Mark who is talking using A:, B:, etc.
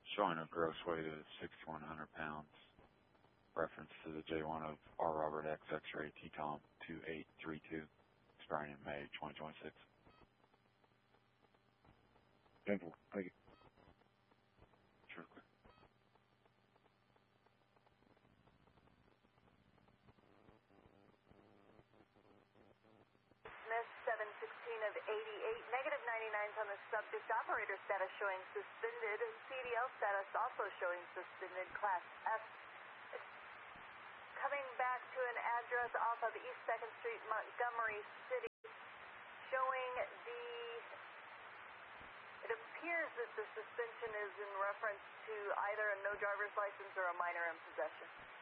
A: showing a gross weight of 6,100 pounds. Reference to the J1 of R. Robert X X-ray T-Tom 2832, expiring in May 2026.
B: Simple. Thank you.
A: Sure, quick.
C: Smith 716 of 88, negative 99s on the subject. Operator status showing suspended. CDL status also showing suspended. Class F. Coming back to an address off of East 2nd Street, Montgomery City, showing it appears that the suspension is in reference to either a no driver's license or a minor in possession.